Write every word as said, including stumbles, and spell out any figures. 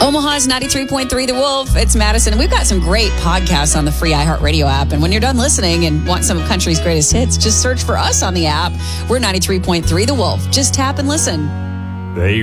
Omaha's ninety-three point three The Wolf. It's Madison. We've got some great podcasts on the free iHeartRadio app. And when you're done listening and want some of country's greatest hits, just search for us on the app. We're ninety-three point three The Wolf. Just tap and listen. They